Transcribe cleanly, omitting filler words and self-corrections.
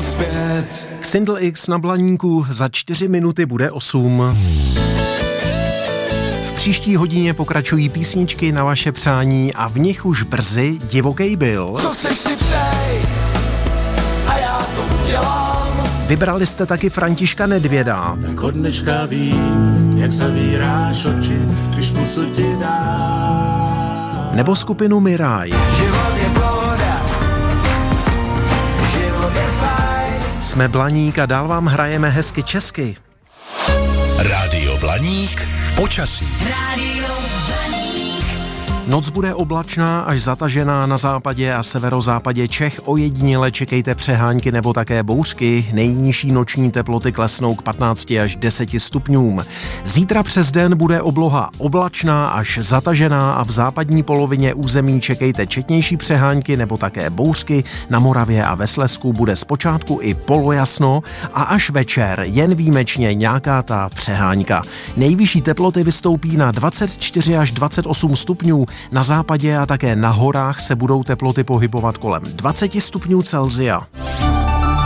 zpět. Xindl X na Blaníku, za 4 minuty bude 8. V příští hodině pokračují písničky na vaše přání a v nich už brzy Divokej byl. Co chceš si přej a já to udělám. Vybrali jste taky Františka Nedvěda. Tak od dneška vím, jak zavíráš oči, když pusu ti dám. Nebo skupinu Miraj. Život je pohoda, život je fajn. Jsme Blaník a dál vám hrajeme hezky česky. Rádio Blaník, počasí. Rádio Blaník. Noc bude oblačná až zatažená na západě a severozápadě Čech. Ojediněle čekejte přehánky nebo také bouřky. Nejnižší noční teploty klesnou k 15 až 10 stupňům. Zítra přes den bude obloha oblačná až zatažená a v západní polovině území čekejte četnější přehánky nebo také bouřky. Na Moravě a ve Slezsku bude zpočátku i polojasno a až večer jen výjimečně nějaká ta přehánka. Nejvyšší teploty vystoupí na 24 až 28 stupňů. Na západě a také na horách se budou teploty pohybovat kolem 20 stupňů Celsia.